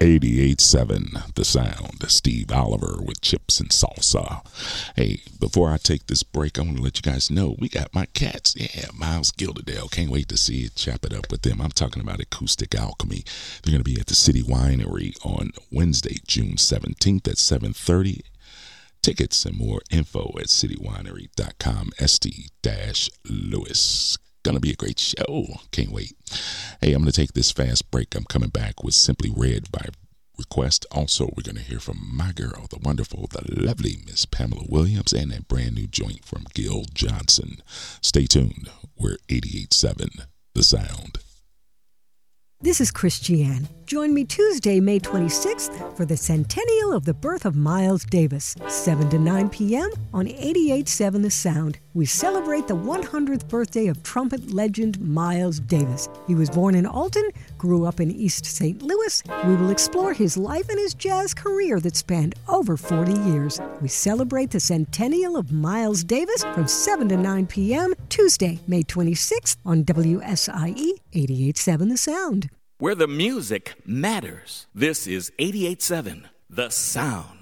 88.7 The Sound. Steve Oliver with Chips and Salsa. Hey, before I take this break, I want to let you guys know we got my cats. Yeah, Miles Gilderdale. Can't wait to see it, chop it up with them. I'm talking about Acoustic Alchemy. They're going to be at the City Winery on Wednesday, June 17th at 7:30. Tickets and more info at citywinery.com. St-Louis. Gonna be a great show. Can't wait. Hey, I'm gonna take this fast break. I'm coming back with Simply Red by request. Also, we're gonna hear from my girl, the wonderful, the lovely Miss Pamela Williams, and that brand new joint from Gil Johnson. Stay tuned. We're 88.7 The Sound. This is Christiane. Join me Tuesday, May 26th for the centennial of the birth of Miles Davis, 7 to 9 p.m. on 88.7 The Sound. We celebrate the 100th birthday of trumpet legend Miles Davis. He was born in Alton, grew up in East St. Louis. We will explore his life and his jazz career that spanned over 40 years. We celebrate the centennial of Miles Davis from 7 to 9 p.m. Tuesday, May 26th on WSIE 88.7 The Sound. Where the music matters. This is 88.7 The Sound.